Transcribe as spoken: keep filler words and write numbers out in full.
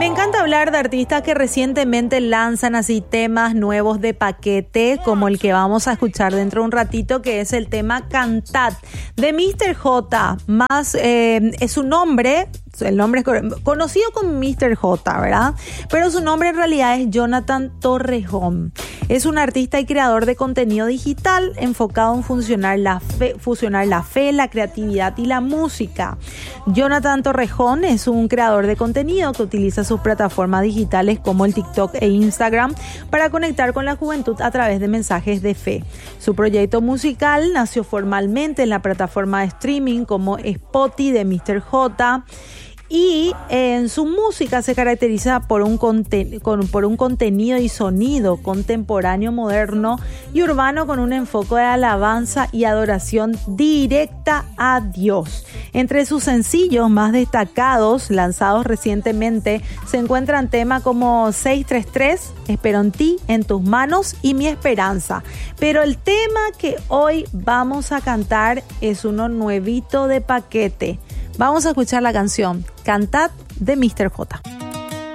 Me encanta hablar de artistas que recientemente lanzan así temas nuevos de paquete, como el que vamos a escuchar dentro de un ratito, que es el tema Cantat de míster J. Más eh, es su nombre, el nombre es conocido como míster J, ¿verdad? Pero su nombre en realidad es Jonathan Torrejón. Es un artista y creador de contenido digital enfocado en fusionar la fe, fusionar la fe, la creatividad y la música. Jonathan Torrejón es un creador de contenido que utiliza sus plataformas digitales como el TikTok e Instagram para conectar con la juventud a través de mensajes de fe. Su proyecto musical nació formalmente en la plataforma de streaming como Spotify de míster J. Y en su música se caracteriza por un, conten- con, por un contenido y sonido contemporáneo, moderno y urbano con un enfoque de alabanza y adoración directa a Dios. Entre sus sencillos más destacados, lanzados recientemente, se encuentran temas como seis tres tres, Espero en ti, En tus manos y Mi esperanza. Pero el tema que hoy vamos a cantar es uno nuevito de paquete. Vamos a escuchar la canción Cantat de míster J.